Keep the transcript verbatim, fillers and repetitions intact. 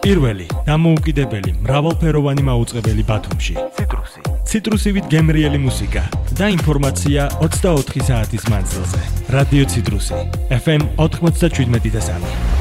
პირველი, დამოუკიდებელი, მრავალფეროვანი მაუწყებელი ბათუმში. ციტრუსი. ციტრუსივით გემრიელი მუსიკა და ინფორმაცია ოცდაოთხი საათის მანძილზე. რადიო ციტრუსი. ეფ ემ ოთხმოცდაშვიდმეტი და სამი.